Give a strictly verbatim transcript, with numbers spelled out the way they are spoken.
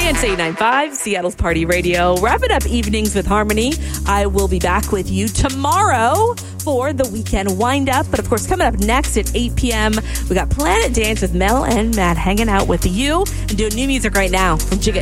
Dance eight ninety-five, Seattle's Party Radio. Wrapping up evenings with Harmony. I will be back with you tomorrow for the weekend wind up. But of course, coming up next at eight p.m., we got Planet Dance with Mel and Matt hanging out with you and doing new music right now from Jigga